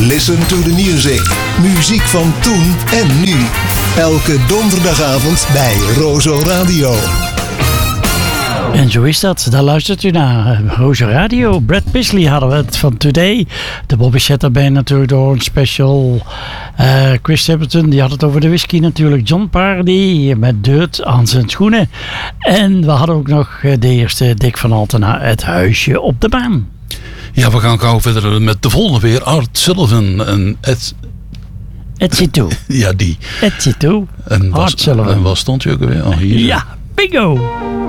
Listen to the music. Muziek van toen en nu. Elke donderdagavond bij Rozo Radio. En zo is dat. Daar luistert u naar Rozo Radio. Brad Paisley hadden we het van Today. De Bobby Setter Band natuurlijk door een special. Chris Stapleton, die had het over de whisky natuurlijk. John Pardy met Dirt aan zijn schoenen. En we hadden ook nog de eerste Dick van Altena, Het huisje op de baan. Ja, we gaan gauw verder met de volgende weer. Art Sullivan en Etchito. Ja, die. Etchito. En Art Sullivan. En waar stond je ook weer? Oh, hier. Ja, bingo.